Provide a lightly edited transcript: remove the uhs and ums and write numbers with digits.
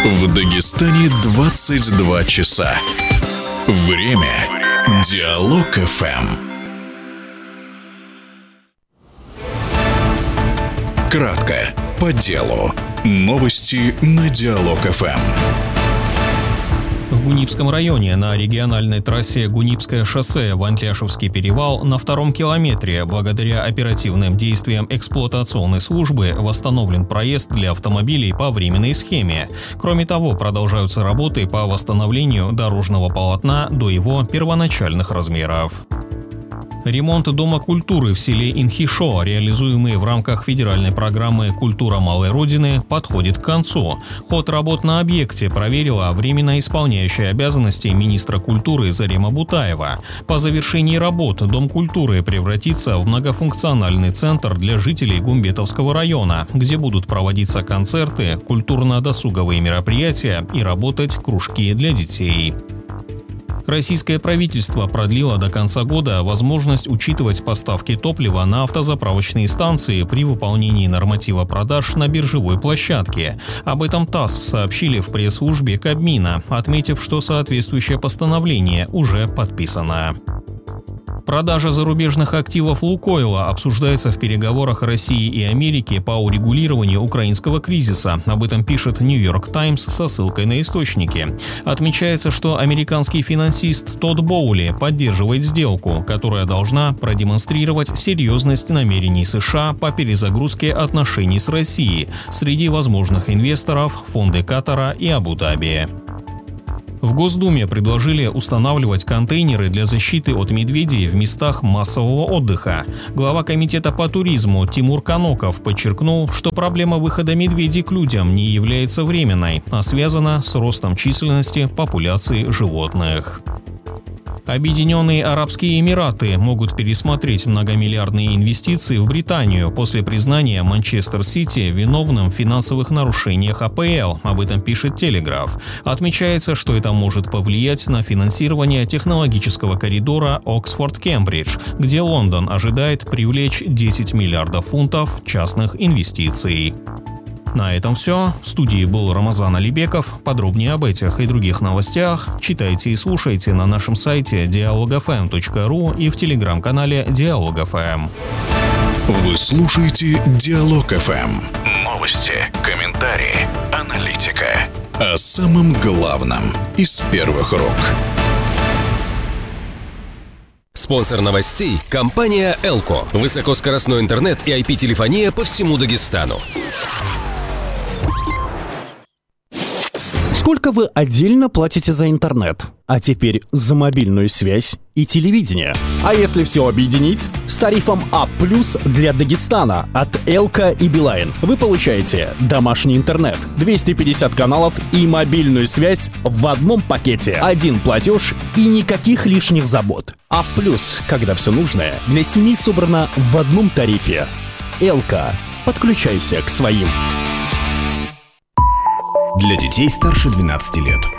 В Дагестане 22 часа. Время Диалог ФМ. Кратко, по делу. Новости на Диалог ФМ. В Гунипском районе на региональной трассе Гунипское шоссе в Антляшевский перевал на 2-м километре благодаря оперативным действиям эксплуатационной службы восстановлен проезд для автомобилей по временной схеме. Кроме того, продолжаются работы по восстановлению дорожного полотна до его первоначальных размеров. Ремонт Дома культуры в селе Инхишо, реализуемый в рамках федеральной программы «Культура малой Родины», подходит к концу. Ход работ на объекте проверила временно исполняющая обязанности министра культуры Зарема Бутаева. По завершении работ Дом культуры превратится в многофункциональный центр для жителей Гумбетовского района, где будут проводиться концерты, культурно-досуговые мероприятия и работать кружки для детей. Российское правительство продлило до конца года возможность учитывать поставки топлива на автозаправочные станции при выполнении норматива продаж на биржевой площадке. Об этом ТАСС сообщили в пресс-службе Кабмина, отметив, что соответствующее постановление уже подписано. Продажа зарубежных активов «Лукойла» обсуждается в переговорах России и Америки по урегулированию украинского кризиса. Об этом пишет «Нью-Йорк Таймс» со ссылкой на источники. Отмечается, что американский финансист Тодд Боули поддерживает сделку, которая должна продемонстрировать серьезность намерений США по перезагрузке отношений с Россией. Среди возможных инвесторов – фонды Катара и Абу-Даби. В Госдуме предложили устанавливать контейнеры для защиты от медведей в местах массового отдыха. Глава комитета по туризму Тимур Каноков подчеркнул, что проблема выхода медведей к людям не является временной, а связана с ростом численности популяции животных. Объединенные Арабские Эмираты могут пересмотреть многомиллиардные инвестиции в Британию после признания Манчестер-Сити виновным в финансовых нарушениях АПЛ. Об этом пишет Телеграф. Отмечается, что это может повлиять на финансирование технологического коридора Оксфорд-Кембридж, где Лондон ожидает привлечь 10 миллиардов фунтов частных инвестиций. На этом все. В студии был Рамазан Алибеков. Подробнее об этих и других новостях читайте и слушайте на нашем сайте dialogfm.ru и в телеграм-канале Диалог ФМ. Вы слушаете Диалог ФМ. Новости, комментарии, аналитика. О самом главном из первых рук. Спонсор новостей – компания «Элко». Высокоскоростной интернет и IP-телефония по всему Дагестану. Сколько вы отдельно платите за интернет? А теперь за мобильную связь и телевидение. А если все объединить? С тарифом А+ для Дагестана от Элко и Билайн вы получаете домашний интернет, 250 каналов и мобильную связь в одном пакете. Один платеж и никаких лишних забот. А+, когда все нужное для семьи собрано в одном тарифе. Элко. Подключайся к своим. Для детей старше 12 лет.